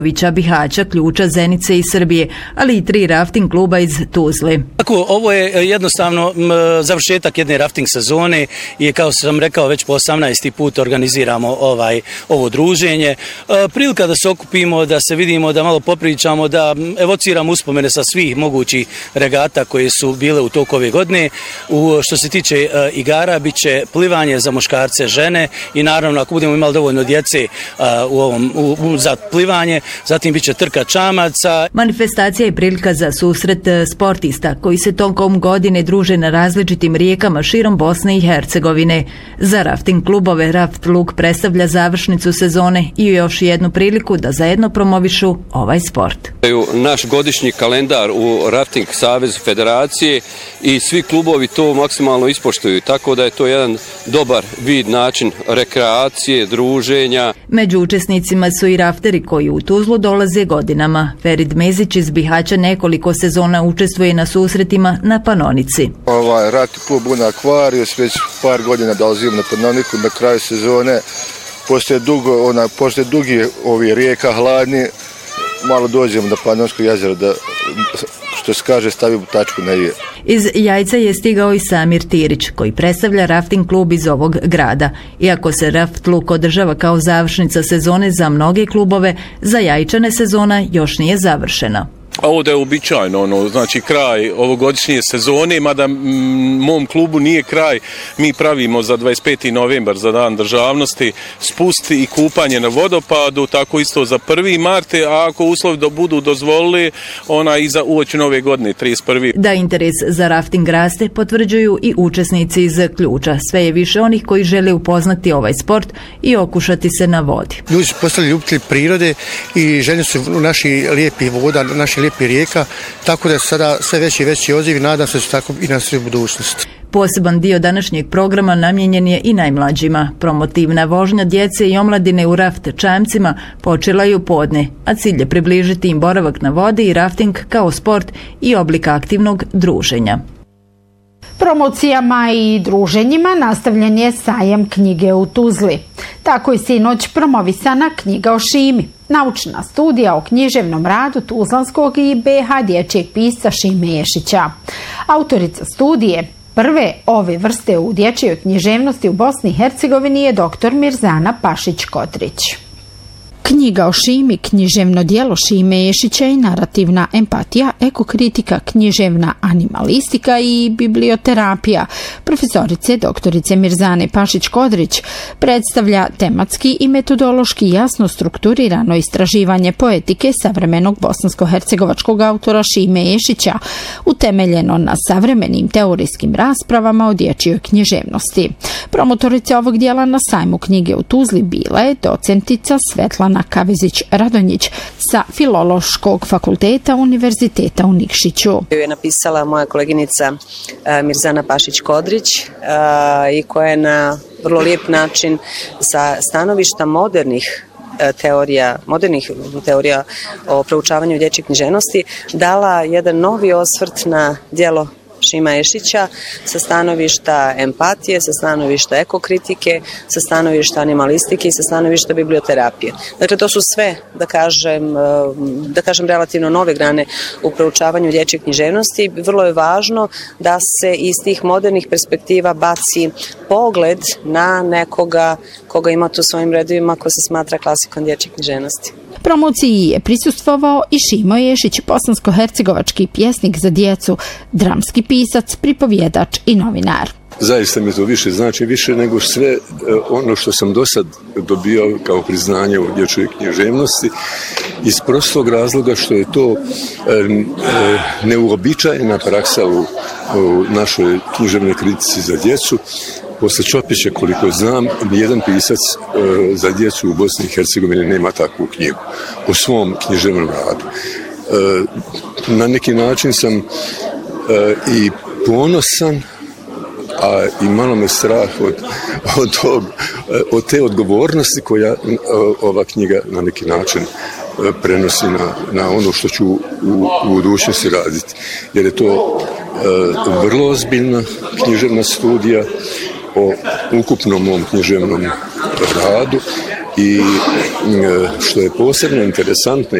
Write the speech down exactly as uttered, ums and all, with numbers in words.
Bihaća, Ključa, Zenice i Srbije, ali i tri rafting kluba iz Tuzle. Tako, ovo je jednostavno m, završetak jedne rafting sezone i kao sam rekao već po osamnaesti put organiziramo ovaj ovo druženje. E, prilika da se okupimo, da se vidimo, da malo popričamo, da evociramo uspomene sa svih mogućih regata koje su bile u toku ove godine. U, što se tiče e, igara, bit će plivanje za muškarce, žene i naravno ako budemo imali dovoljno djece e, u ovom, u, u, za plivanje, zatim bit će trka čamaca. Manifestacija je prilika za susret sportista koji se tokom godine druže na različitim rijekama širom Bosne i Hercegovine. Za rafting klubove Raft Luk predstavlja završnicu sezone i još jednu priliku da zajedno promovišu ovaj sport. Naš godišnji kalendar u Rafting Savezu Federacije i svi klubovi to maksimalno ispoštuju, tako da je to jedan dobar vid, način rekreacije, druženja. Među učesnicima su i rafteri koji u Tuzlu dolaze godinama. Ferid Mezić iz Bihaća nekoliko sezona učestvuje na susretima na Panonici. Ovaj Rafting klub u Akvarijus već par godina dolazimo na Panoniku na kraju sezone. Poslije dugo, ona, poslije dugi ovi rijeka hladni, malo dođemo na Panonsko jezero da, što se kaže, stavimo tačku na je. Iz Jajca je stigao i Samir Tirić, koji predstavlja rafting klub iz ovog grada. Iako se Raft Luk održava kao završnica sezone za mnoge klubove, za Jajčane sezona još nije završena. A ovdje je uobičajeno, ono, znači kraj ovogodišnje sezone, mada m, mom klubu nije kraj, mi pravimo za dvadeset peti novembar, za dan državnosti, spust i kupanje na vodopadu, tako isto za prvi mart, a ako uslovi da budu dozvolili, ona i za uoči nove godine, trideset prvi Da interes za rafting raste, potvrđuju i učesnici iz Ključa. Sve je više onih koji žele upoznati ovaj sport i okušati se na vodi. Ljudi su postali ljubitelji prirode i željni su u naši lijepi voda, naši lijepi rijeka, tako da je sada sve veći i veći odziv i nadam se da su tako i na sve budućnost. Poseban dio današnjeg programa namijenjen je i najmlađima. Promotivna vožnja djece i omladine u raft čamcima počela je u podne, a cilj je približiti im boravak na vodi i rafting kao sport i oblik aktivnog druženja. Promocijama i druženjima nastavljen je sajam knjige u Tuzli. Tako je sinoć promovisana knjiga o Šimi, naučna studija o književnom radu tuzlanskog i be ha dječjeg pisca Šime Ješića. Autorica studije prve ove vrste u dječjoj književnosti u Bosni i Hercegovini je doktor Mirzana Pašić-Kodrić. Knjiga o Šimi, književno djelo Šime Ješića i narativna empatija, ekokritika, književna animalistika i biblioterapija profesorice doktorice Mirzane Pašić-Kodrić predstavlja tematski i metodološki jasno strukturirano istraživanje poetike savremenog bosansko-hercegovačkog autora Šime Ješića, utemeljeno na savremenim teorijskim raspravama o dječjoj književnosti. Promotorica ovog dijela na sajmu knjige u Tuzli bila je docentica Svetlana Kavezić-Radonjić sa Filološkog fakulteta Univerziteta u Nikšiću. Je napisala moja koleginica Mirzana Pašić-Kodrić i koja je na vrlo lijep način sa stanovišta modernih teorija, modernih teorija o proučavanju dječje književnosti dala jedan novi osvrt na djelo Šima Ješića sa stanovišta empatije, sa stanovišta ekokritike, sa stanovišta animalistike i sa stanovišta biblioterapije. Dakle, to su sve, da kažem, da kažem relativno nove grane u proučavanju dječje književnosti. Vrlo je važno da se iz tih modernih perspektiva baci pogled na nekoga koga ima tu svojim redovima ko se smatra klasikom dječje književnosti. Promociji je prisustvovao i Šimo Ješić, bosansko-hercegovački pjesnik za djecu, dramski pisac, pripovjedač i novinar. Zaista mi to više znači, više nego sve ono što sam do sad dobio kao priznanje u dječjoj književnosti, iz prostog razloga što je to e, e, neuobičajena praksa u, u našoj književnoj kritici za djecu. Posle Čopića, koliko znam, nijedan pisac e, za djecu u Bosni i Hercegovini nema takvu knjigu u svom književnom radu. E, na neki način sam e, i ponosan, a i malo me strah od, od, tog, od te odgovornosti koja ova knjiga na neki način prenosi na, na ono što ću u, u budućnosti raditi. Jer je to e, vrlo ozbiljna književna studija o ukupnom mom književnom radu i što je posebno interesantno